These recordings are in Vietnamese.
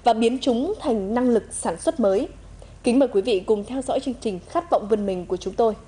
và biến chúng thành năng lực sản xuất mới. Kính mời quý vị cùng theo dõi chương trình Khát vọng vươn mình của chúng tôi.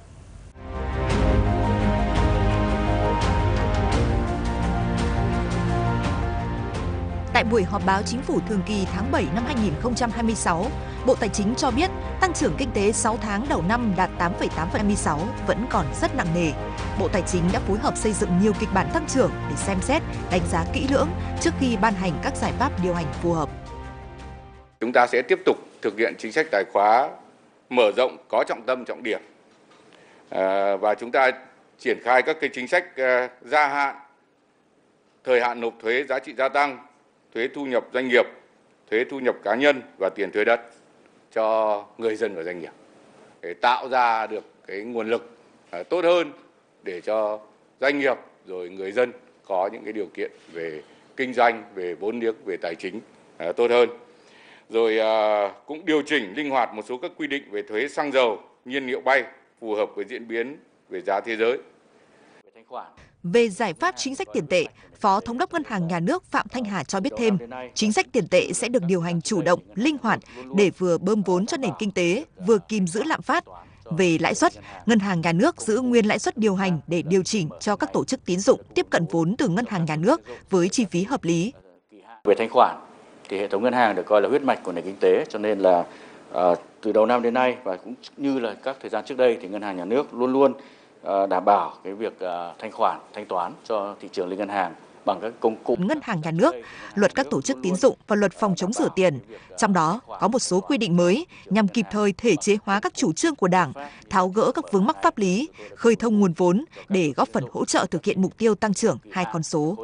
Tại buổi họp báo Chính phủ thường kỳ tháng 7 năm 2026, Bộ Tài chính cho biết tăng trưởng kinh tế 6 tháng đầu năm đạt 8,8% vẫn còn rất nặng nề. Bộ Tài chính đã phối hợp xây dựng nhiều kịch bản tăng trưởng để xem xét, đánh giá kỹ lưỡng trước khi ban hành các giải pháp điều hành phù hợp. Chúng ta sẽ tiếp tục thực hiện chính sách tài khóa mở rộng có trọng tâm trọng điểm và chúng ta triển khai các cái chính sách gia hạn, thời hạn nộp thuế giá trị gia tăng, thuế thu nhập doanh nghiệp, thuế thu nhập cá nhân và tiền thuế đất cho người dân và doanh nghiệp để tạo ra được cái nguồn lực tốt hơn để cho doanh nghiệp rồi người dân có những cái điều kiện về kinh doanh, về vốn liếng, về tài chính tốt hơn. Rồi cũng điều chỉnh linh hoạt một số các quy định về thuế xăng dầu, nhiên liệu bay phù hợp với diễn biến về giá thế giới. Về giải pháp chính sách tiền tệ, Phó Thống đốc Ngân hàng Nhà nước Phạm Thanh Hà cho biết thêm, chính sách tiền tệ sẽ được điều hành chủ động, linh hoạt để vừa bơm vốn cho nền kinh tế, vừa kìm giữ lạm phát. Về lãi suất, Ngân hàng Nhà nước giữ nguyên lãi suất điều hành để điều chỉnh cho các tổ chức tín dụng tiếp cận vốn từ Ngân hàng Nhà nước với chi phí hợp lý. Về thanh khoản, thì hệ thống ngân hàng được coi là huyết mạch của nền kinh tế, cho nên là từ đầu năm đến nay và cũng như là các thời gian trước đây thì Ngân hàng Nhà nước luôn luôn đảm bảo cái việc thanh khoản, thanh toán cho thị trường liên ngân hàng bằng các công cụ. Ngân hàng Nhà nước, luật các tổ chức tín dụng và luật phòng chống rửa tiền. Trong đó có một số quy định mới nhằm kịp thời thể chế hóa các chủ trương của Đảng, tháo gỡ các vướng mắc pháp lý, khơi thông nguồn vốn để góp phần hỗ trợ thực hiện mục tiêu tăng trưởng hai con số.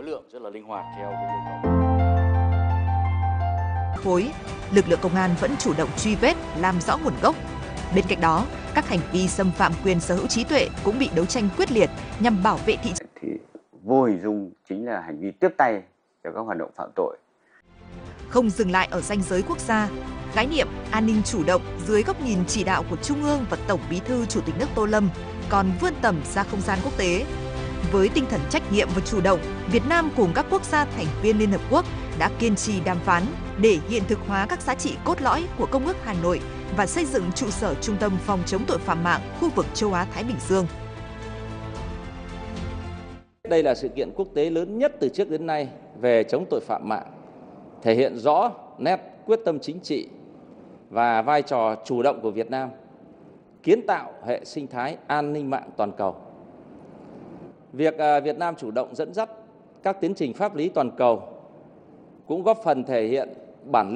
Phối, lực lượng công an vẫn chủ động truy vết, làm rõ nguồn gốc. Bên cạnh đó, các hành vi xâm phạm quyền sở hữu trí tuệ cũng bị đấu tranh quyết liệt nhằm bảo vệ thị trường. Thì vô hình dung chính là hành vi tiếp tay cho các hoạt động phạm tội. Không dừng lại ở ranh giới quốc gia, khái niệm an ninh chủ động dưới góc nhìn chỉ đạo của Trung ương và Tổng Bí thư Chủ tịch nước Tô Lâm còn vươn tầm ra không gian quốc tế. Với tinh thần trách nhiệm và chủ động, Việt Nam cùng các quốc gia thành viên Liên Hợp Quốc đã kiên trì đàm phán để hiện thực hóa các giá trị cốt lõi của Công ước Hà Nội và xây dựng trụ sở Trung tâm phòng chống tội phạm mạng khu vực châu Á-Thái Bình Dương. Đây là sự kiện quốc tế lớn nhất từ trước đến nay về chống tội phạm mạng, thể hiện rõ nét quyết tâm chính trị và vai trò chủ động của Việt Nam, kiến tạo hệ sinh thái an ninh mạng toàn cầu. Việc Việt Nam chủ động dẫn dắt các tiến trình pháp lý toàn cầu cũng góp phần thể hiện bản